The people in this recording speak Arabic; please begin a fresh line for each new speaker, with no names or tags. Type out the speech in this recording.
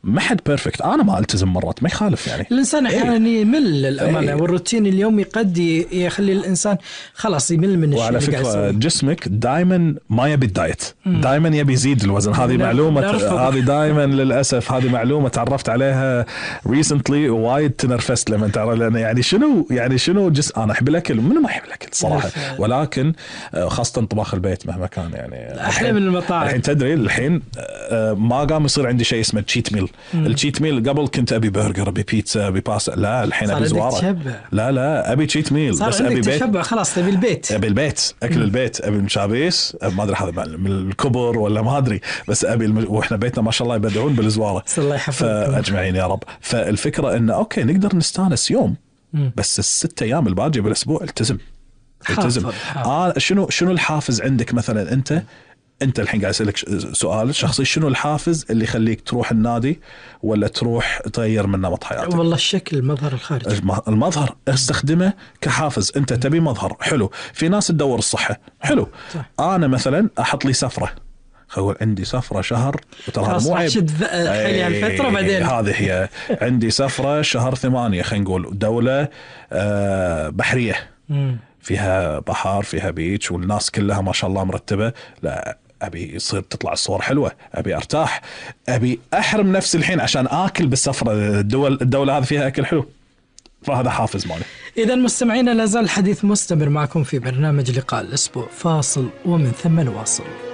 ما حد بيرفكت، انا ما التزم مرات ما يخالف يعني.
الانسان احيانا يمل الامانه، والروتين اليومي قد يخلي الانسان خلاص يمل من الشيء.
وعلى فكره جسمك دائما ما يبي الدايت، دائما يبي يزيد الوزن. هذه معلومه، هذه دائما للاسف هذه معلومه تعرفت عليها ريسنتلي، وايد تنرفزت لما تعرف. لان يعني شنو انا احب الاكل، منو ما يحب الاكل صراحه، ولكن خاصه طباخ البيت مهما كان يعني
احلى من المطاعم.
الحين تدري الحين ما قام يصير عندي شيء اسمه تشيت ميل. التشيت ميل قبل كنت ابي برجر، ابي بيتزا، ابي باستا. لا الحين ابي زواره. لا ابي تشيت ميل، بس ابي بيت. تشبع خلاص، تبي البيت، ابي البيت، اكل البيت، ابي المشابيس، ما ادري هذا من الكبر ولا ما ادري، بس ابي واحنا بيتنا ما شاء الله يبدعون بالزواره،
الله يحفظكم
فاجمعين يا رب. فالفكره انه اوكي نقدر نستانس يوم، بس الست ايام الباقيه بالاسبوع التزم. شنو الحافز عندك مثلا؟ انت الحين قاعد اسالك سؤال شخصي، شنو الحافز اللي يخليك تروح النادي ولا تروح تغير من نمط حياتك؟
والله الشكل، المظهر الخارجي.
المظهر استخدمه كحافز. انت تبي مظهر حلو، في ناس تدور الصحة حلو. انا مثلا احط لي سفرة، اقول عندي سفرة شهر، وترى هذا مو عيب،
حالي الفترة بعدين
هذه هي عندي سفرة شهر 8 خلينا نقول، دولة بحرية فيها بحر، فيها بيتش، والناس كلها ما شاء الله مرتبة. لا أبي يصير تطلع الصور حلوة، أبي أرتاح، أبي أحرم نفسي الحين عشان آكل بالسفرة. الدولة هذه فيها أكل حلو، فهذا حافز مالي.
إذا مستمعينا، لازال الحديث مستمر معكم في برنامج لقاء الأسبوع، فاصل ومن ثم نواصل.